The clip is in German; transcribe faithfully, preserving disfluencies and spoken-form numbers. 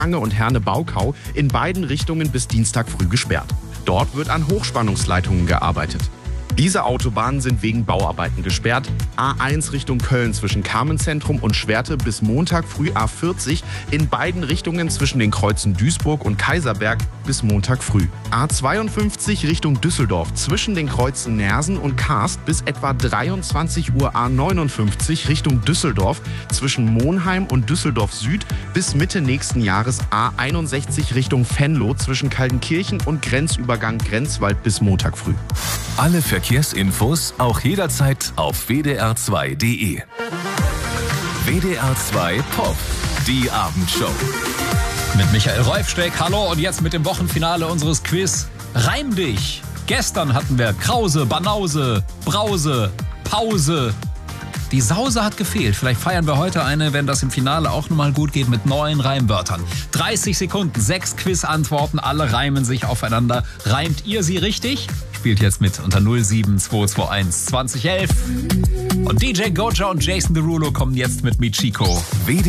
Lange und Herne-Baukau in beiden Richtungen bis Dienstag früh gesperrt. Dort wird an Hochspannungsleitungen gearbeitet. Diese Autobahnen sind wegen Bauarbeiten gesperrt. A eins Richtung Köln zwischen Carmenzentrum und Schwerte bis Montag früh A vierzig in beiden Richtungen zwischen den Kreuzen Duisburg und Kaiserberg bis Montag früh. A zweiundfünfzig Richtung Düsseldorf zwischen den Kreuzen Nersen und Karst bis etwa dreiundzwanzig Uhr. A neunundfünfzig Richtung Düsseldorf zwischen Monheim und Düsseldorf Süd bis Mitte nächsten Jahres. A einundsechzig Richtung Venlo zwischen Kaltenkirchen und Grenzübergang Grenzwald bis Montag früh. Alle Verkehrsinfos auch jederzeit auf w d r zwei punkt d e. W D R zwei Pop, die Abendshow. Mit Michael Reufsteck, hallo, und jetzt mit dem Wochenfinale unseres Quiz Reim dich. Gestern hatten wir Krause, Banause, Brause, Pause. Die Sause hat gefehlt. Vielleicht feiern wir heute eine, wenn das im Finale auch nochmal gut geht, mit neuen Reimwörtern. dreißig Sekunden, sechs Quiz-Antworten, alle reimen sich aufeinander. Reimt ihr sie richtig? Spielt jetzt mit unter null sieben zwei zwei eins zwanzig elf. Und D J Goja und Jason Derulo kommen jetzt mit Michiko.